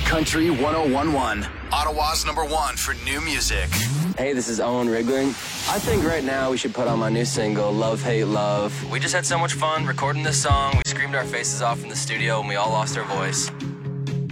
Country 1011, Ottawa's #1 for new music. Hey, this is Owen Rigling. I think right now we should put on my new single, Love, Hate, Love. We just had so much fun recording this song. We screamed our faces off in the studio and we all lost our voice.